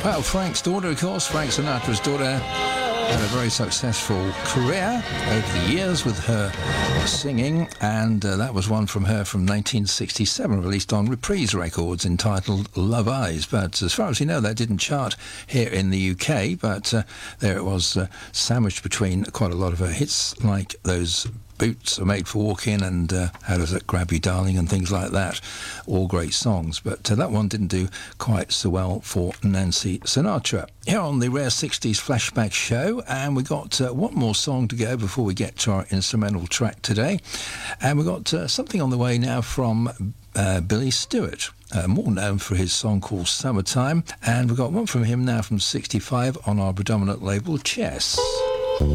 Well, Frank's daughter, of course, Frank Sinatra's daughter, had a very successful career over the years with her singing, and that was one from her from 1967, released on Reprise Records, entitled Love Eyes. But as far as we know, that didn't chart here in the UK, but there it was, sandwiched between quite a lot of her hits, like those Boots Are Made for Walking and How Does It Grab You Darling and things like that. All great songs, but that one didn't do quite so well for Nancy Sinatra. Here on the Rare 60s Flashback Show, and we got one more song to go before we get to our instrumental track today. And we got something on the way now from Billy Stewart, more known for his song called Summertime. And we've got one from him now from 65 on our predominant label, Chess.